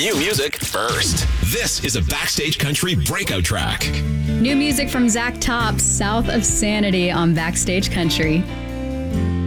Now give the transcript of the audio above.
New music first. This is a Backstage Country breakout track. New music from Zach Tops, South of Sanity on Backstage Country.